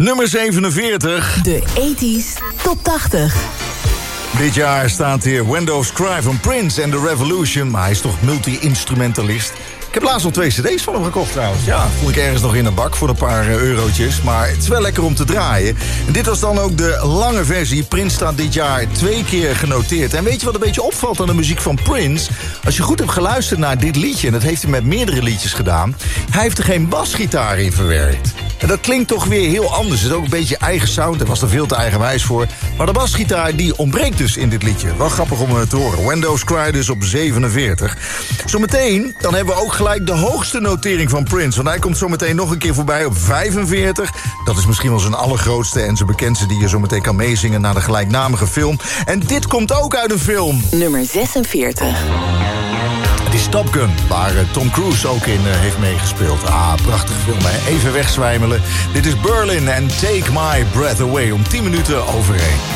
Nummer 47. De 80s Top 80. Dit jaar staat hier Windows Cry van Prince en The Revolution. Maar hij is toch multi-instrumentalist. Ik heb laatst al 2 cd's van hem gekocht trouwens. Ja, vond ik ergens nog in een bak voor een paar eurotjes. Maar het is wel lekker om te draaien. En dit was dan ook de lange versie. Prince staat dit jaar 2 keer genoteerd. En weet je wat een beetje opvalt aan de muziek van Prince? Als je goed hebt geluisterd naar dit liedje... en dat heeft hij met meerdere liedjes gedaan... hij heeft er geen basgitaar in verwerkt. En dat klinkt toch weer heel anders. Het is ook een beetje eigen sound. Hij was er veel te eigenwijs voor. Maar de basgitaar die ontbreekt dus in dit liedje. Wel grappig om te horen. Windows Cry dus op 47. Zometeen, dan hebben we ook gelijk de hoogste notering van Prince. Want hij komt zometeen nog een keer voorbij op 45. Dat is misschien wel zijn allergrootste en zijn bekendste... die je zometeen kan meezingen naar de gelijknamige film. En dit komt ook uit een film. Nummer 46. Het is Top Gun, waar Tom Cruise ook in heeft meegespeeld. Prachtige film, hè? Even wegzwijmelen. Dit is Berlin en Take My Breath Away om 10 minuten over 1.